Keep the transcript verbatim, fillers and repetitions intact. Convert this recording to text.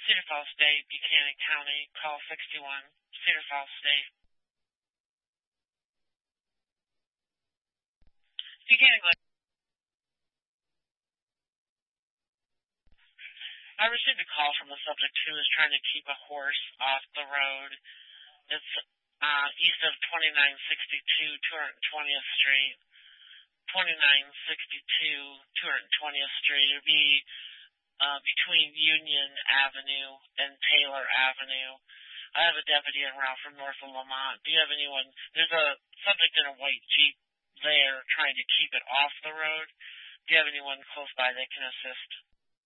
Cedar Falls State, Buchanan County, call sixty-one, Cedar Falls State. Buchanan Glen. I received a call from the subject who is trying to keep a horse off the road. It's uh, east of twenty-nine sixty-two, two hundred twentieth Street. twenty-nine sixty-two, two hundred twentieth Street. It would be uh, between Union Avenue and Taylor Avenue. I have a deputy en route from north of Lamont. Do you have anyone? There's a subject in a white Jeep there trying to keep it off the road. Do you have anyone close by that can assist?